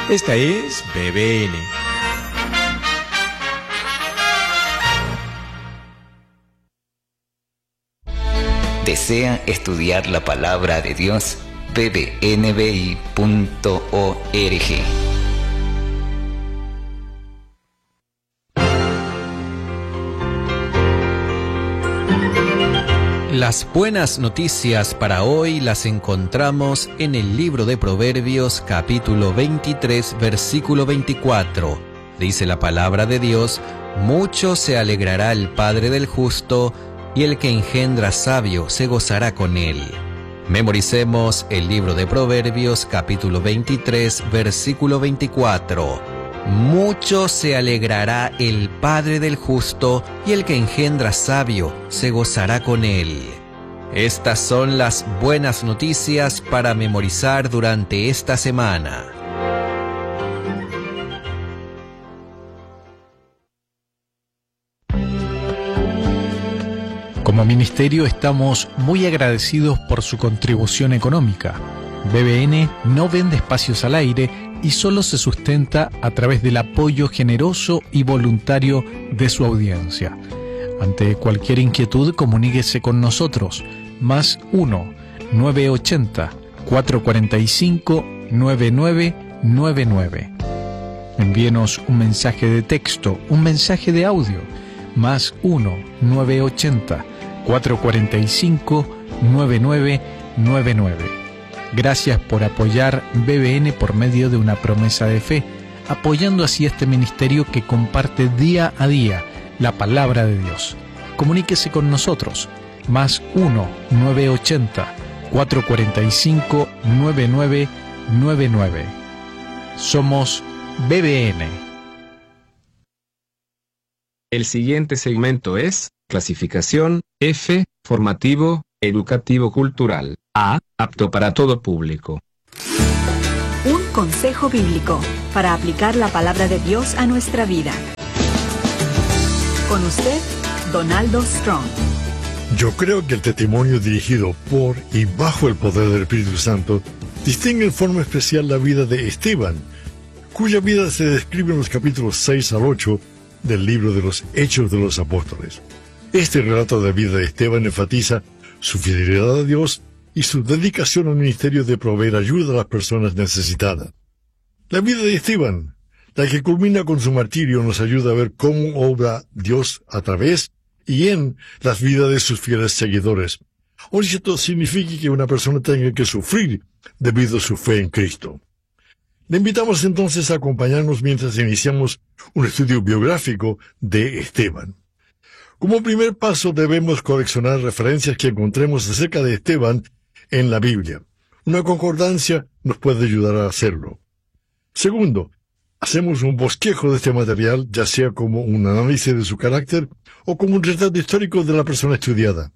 Esta es BBN. ¿Desea estudiar la palabra de Dios? bbnbi.org. Las buenas noticias para hoy las encontramos en el libro de Proverbios, capítulo 23, versículo 24. Dice la palabra de Dios: mucho se alegrará el padre del justo, y el que engendra sabio se gozará con él. Memoricemos el libro de Proverbios, capítulo 23, versículo 24. Mucho se alegrará el padre del justo, y el que engendra sabio se gozará con él. Estas son las buenas noticias para memorizar durante esta semana. Como ministerio estamos muy agradecidos por su contribución económica. BBN no vende espacios al aire y solo se sustenta a través del apoyo generoso y voluntario de su audiencia. Ante cualquier inquietud, comuníquese con nosotros. Más 1-980-445-9999. Envíenos un mensaje de texto, un mensaje de audio. Más 1-980-445-9999. Gracias por apoyar BBN por medio de una promesa de fe, apoyando así este ministerio que comparte día a día la palabra de Dios. Comuníquese con nosotros. Más 1-980-445-9999. Somos BBN. El siguiente segmento es clasificación F, formativo, educativo cultural. A, apto para todo público. Un consejo bíblico para aplicar la palabra de Dios a nuestra vida. Con usted, Donaldo Strong. Yo creo que el testimonio dirigido por y bajo el poder del Espíritu Santo distingue en forma especial la vida de Esteban, cuya vida se describe en los capítulos 6 al 8 del libro de los Hechos de los Apóstoles. Este relato de vida de Esteban enfatiza su fidelidad a Dios y su dedicación al ministerio de proveer ayuda a las personas necesitadas. La vida de Esteban, la que culmina con su martirio, nos ayuda a ver cómo obra Dios a través y en las vidas de sus fieles seguidores. Aun si esto significa que una persona tenga que sufrir debido a su fe en Cristo. Le invitamos entonces a acompañarnos mientras iniciamos un estudio biográfico de Esteban. Como primer paso debemos coleccionar referencias que encontremos acerca de Esteban en la Biblia. Una concordancia nos puede ayudar a hacerlo. Segundo, hacemos un bosquejo de este material, ya sea como un análisis de su carácter o como un retrato histórico de la persona estudiada.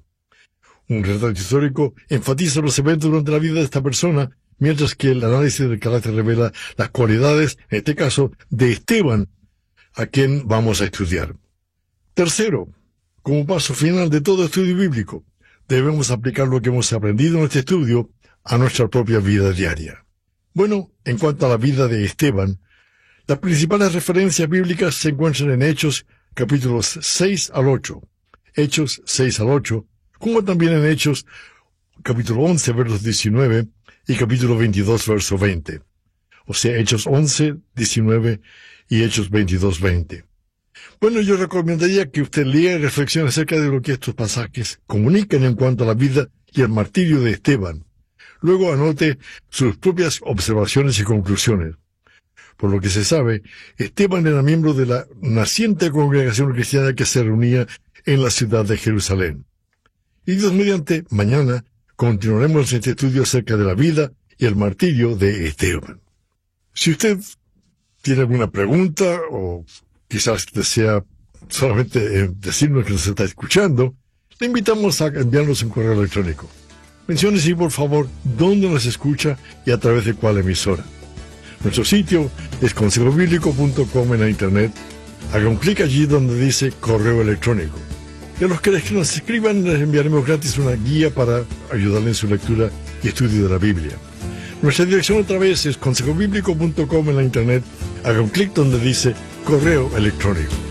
Un retrato histórico enfatiza los eventos durante la vida de esta persona, mientras que el análisis del carácter revela las cualidades, en este caso, de Esteban, a quien vamos a estudiar. Tercero, como paso final de todo estudio bíblico, debemos aplicar lo que hemos aprendido en este estudio a nuestra propia vida diaria. Bueno, en cuanto a la vida de Esteban, las principales referencias bíblicas se encuentran en Hechos, capítulos 6 al 8. Hechos 6 al 8, como también en Hechos, capítulo 11, versos 19, y capítulo 22, verso 20. O sea, Hechos 11, 19 y Hechos 22, 20. Bueno, yo recomendaría que usted lea y reflexione acerca de lo que estos pasajes comunican en cuanto a la vida y el martirio de Esteban. Luego anote sus propias observaciones y conclusiones. Por lo que se sabe, Esteban era miembro de la naciente congregación cristiana que se reunía en la ciudad de Jerusalén. Y Dios mediante, mañana continuaremos este estudio acerca de la vida y el martirio de Esteban. Si usted tiene alguna pregunta o quizás desea solamente decirnos que nos está escuchando, le invitamos a enviarnos un correo electrónico. Mencione sí, por favor, dónde nos escucha y a través de cuál emisora. Nuestro sitio es consejobiblico.com en la internet. Haga un clic allí donde dice correo electrónico. Y a los que nos escriban les enviaremos gratis una guía para ayudarle en su lectura y estudio de la Biblia. Nuestra dirección otra vez es consejobiblico.com en la internet. Haga un clic donde dice correo electrónico.